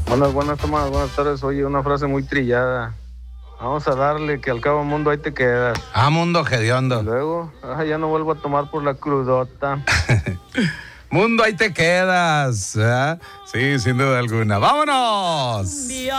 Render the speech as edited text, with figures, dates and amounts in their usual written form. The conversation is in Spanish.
Buenas tardes. Oye, una frase muy trillada. Vamos a darle que al cabo mundo ahí te quedas. Mundo Y hediondo. luego, ya no vuelvo a tomar por la crudota. Mundo, ahí te quedas. ¿Eh? Sí, sin duda alguna. ¡Vámonos!